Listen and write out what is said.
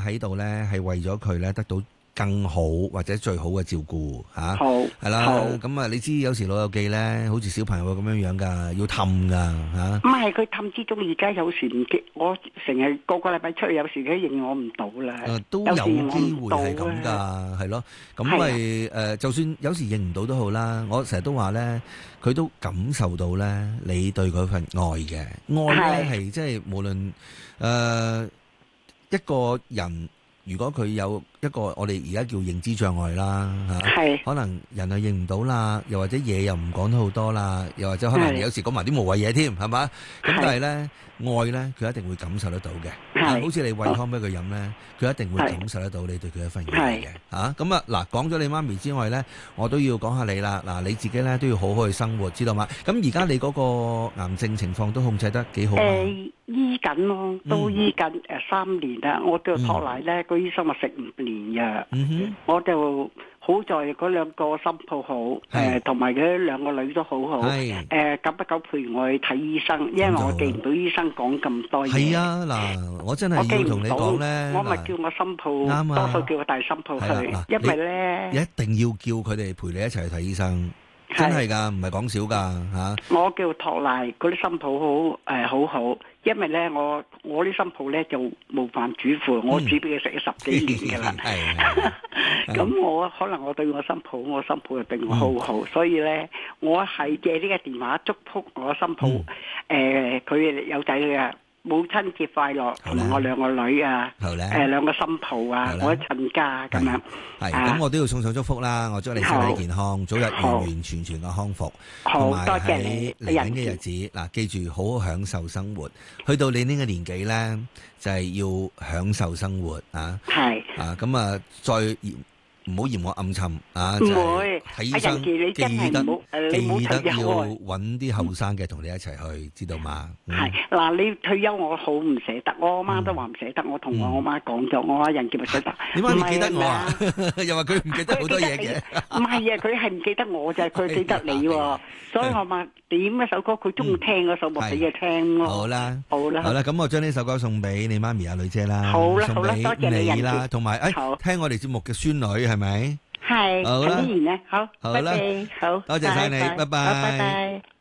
喺度咧，係為咗佢咧得到更好或者最好嘅照顧嚇， 好係啦。 好咁啊，你知有時老友記咧，好似小朋友咁樣樣㗎，要氹㗎嚇。 唔係佢氹之中，而家有時唔記，我成日個禮拜出去，有時佢認我唔到啦。 都有機會係咁㗎， 㗎，係咯。咁咪就算有時認唔到都好啦。我成日都話咧，佢都感受到咧你對佢份愛嘅愛咧係即係無論一個人。如果佢有一個我哋而家叫認知障礙啦嚇，可能人係認唔到啦，又或者嘢又唔講得好多啦，又或者可能有時講埋啲無謂嘢添，係嘛？咁但係咧愛咧，佢一定會感受得到嘅。好似你餵湯俾佢飲咧，佢一定會感受得到你對佢一份愛嘅嚇。咁啊嗱，講咗你媽咪之外咧，我都要講下你啦。嗱，你自己咧都要好好去生活，知道嗎？咁而家你嗰個癌症情況都控制得幾好啊？ 醫緊咯，都醫緊3年啦。我叫托奶咧，個醫生話食5年藥。我就好在嗰兩個新抱好，同埋佢兩個女都好好。久不久陪我去睇醫生，因為我記唔到醫生講咁多嘢。 係啊，嗱，我真係要同你講咧， 我咪叫我新抱，多數叫我大新抱去，因為咧一定要叫佢哋陪你一齊去睇醫生。真係㗎，唔係講笑㗎嚇。 我叫托賴嗰啲新抱好好，因為咧我啲新抱咧就冇飯煮飯，我煮俾佢食咗10幾年㗎啦。咁我可能我對我新抱又對我好好，所以咧我係借呢個電話祝福我新抱，佢有仔女啊！母親節快樂，同埋我兩個女啊，兩個新抱啊，我一親家咁樣。 咁我都要送上祝福啦！我祝你身體健康，早日完完全全嘅康復。同埋喺嚟緊嘅日子，嗱，記住好好享受生活。去到你呢個年紀咧，就係要享受生活啊！咁啊，再唔好嫌我暗沉啊！唔會睇醫生，記得要揾啲後生嘅同你一齊去，知道嗎？ 係嗱，你退休我好唔捨得，我阿媽都話唔捨得，我同我阿媽講咗，我話人傑唔捨得。 點解唔記得我啊？又話佢唔記得好多嘢嘅。 唔係啊，佢係唔記得我就係佢記得你喎，所以我話點一首歌，佢中意聽嗰首，咪俾佢聽咯。好啦，咁我將呢首歌送俾你媽咪阿女姐啦，送俾你啦，同埋聽我哋節目嘅孫女係咪？ 係，好啦， 好啦， 好， 多謝晒你，拜拜。